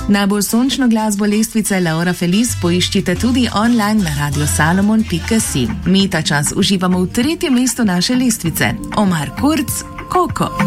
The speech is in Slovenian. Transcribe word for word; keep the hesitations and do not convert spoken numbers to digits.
Najbolj sončno glasbo lestvice Laura Feliz poiščite tudi online na radio salomon pika si. Mi ta čas uživamo v tretjem mestu naše lestvice. Omar Kurz, Koko.